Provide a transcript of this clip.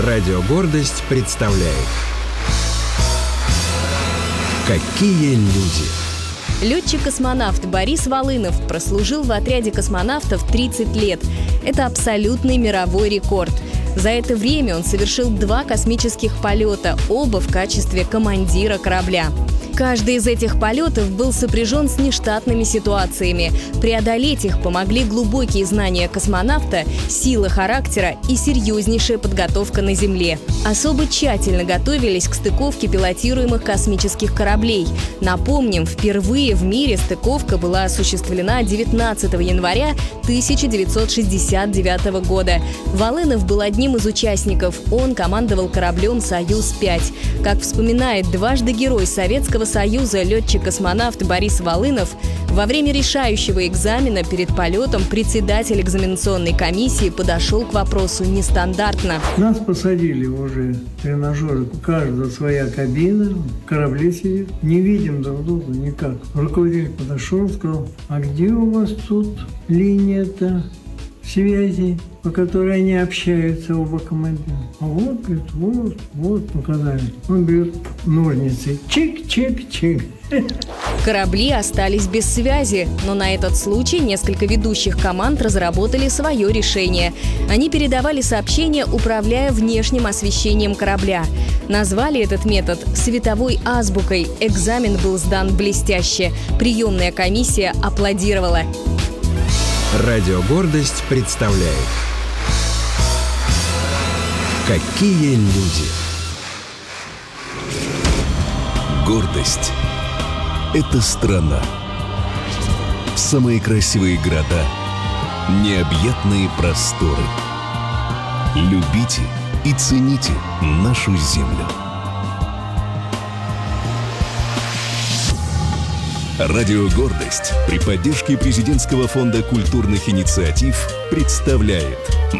Радио «Гордость» представляет «Какие люди». Летчик-космонавт Борис Волынов прослужил в отряде космонавтов 30 лет. Это абсолютный мировой рекорд. За это время он совершил 2 космических полета, оба в качестве командира корабля. Каждый из этих полетов был сопряжен с нештатными ситуациями. Преодолеть их помогли глубокие знания космонавта, сила характера и серьезнейшая подготовка на Земле. Особо тщательно готовились к стыковке пилотируемых космических кораблей. Напомним, впервые в мире стыковка была осуществлена 19 января 1969 года. Волынов был одним из участников. Он командовал кораблем «Союз-5». Как вспоминает дважды Герой Советского Союза летчик-космонавт Борис Волынов, во время решающего экзамена перед полетом председатель экзаменационной комиссии подошел к вопросу нестандартно. Нас посадили уже в тренажеры, у каждого своя кабина, в корабле сидит, не видим друг друга никак. Руководитель подошел, сказал: а где у вас тут линия-то связи, по которой они общаются, оба командира? А вот, говорит, вот показали. Он берет ножницы, чик-чик-чик. Корабли остались без связи, но на этот случай несколько ведущих команд разработали свое решение. Они передавали сообщения, управляя внешним освещением корабля. Назвали этот метод световой азбукой. Экзамен был сдан блестяще. Приемная комиссия аплодировала. Радио «Гордость» представляет «Какие люди». Гордость – это страна. Самые красивые города, необъятные просторы. Любите и цените нашу землю. Радио «Гордость» при поддержке Президентского фонда культурных инициатив представляет